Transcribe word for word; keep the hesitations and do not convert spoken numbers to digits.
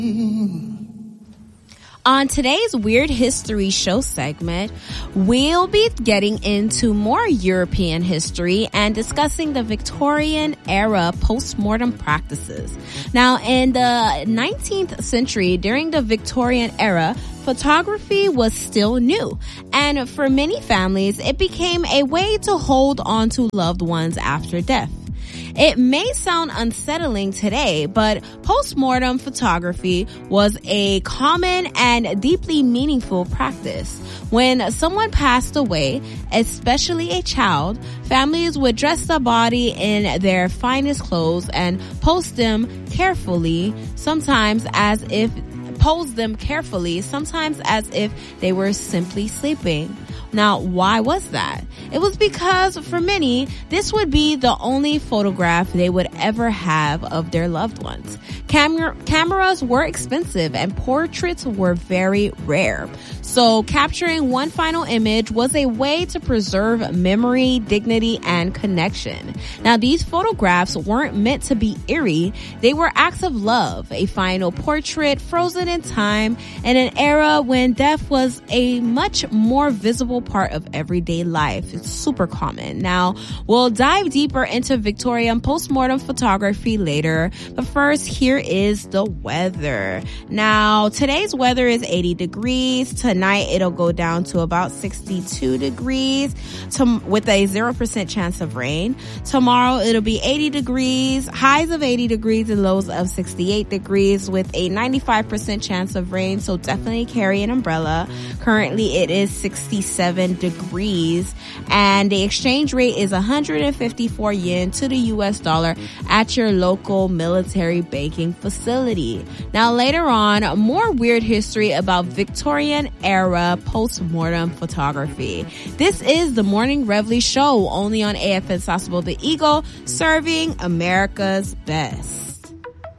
On today's Weird History Show segment, we'll be getting into more European history and discussing the Victorian era postmortem practices. Now, in the nineteenth century, during the Victorian era, photography was still new, and for many families, it became a way to hold on to loved ones after death. It may sound unsettling today, but postmortem photography was a common and deeply meaningful practice. When someone passed away, especially a child, families would dress the body in their finest clothes and post them carefully, sometimes as if pose them carefully, sometimes as if they were simply sleeping. Now, why was that? It was because for many, this would be the only photograph they would ever have of their loved ones. Camera, cameras were expensive and portraits were very rare. So capturing one final image was a way to preserve memory, dignity, and connection. Now, these photographs weren't meant to be eerie. They were acts of love, a final portrait frozen in time in an era when death was a much more visible part of everyday life. It's super common. Now, we'll dive deeper into Victorian postmortem photography later, but first, here is the weather. Now, today's weather is eighty degrees. Tonight, it'll go down to about sixty-two degrees to, with a zero percent chance of rain. Tomorrow, it'll be eighty degrees, highs of eighty degrees and lows of sixty-eight degrees with a ninety-five percent chance of rain, so definitely carry an umbrella. Currently, it is sixty-seven degrees and the exchange rate is one hundred fifty-four yen to the U S dollar at your local military banking facility. Now later on, more weird history about Victorian era post-mortem photography. This is the Morning Reveille Show only on A F N Sasebo The Eagle, serving America's best.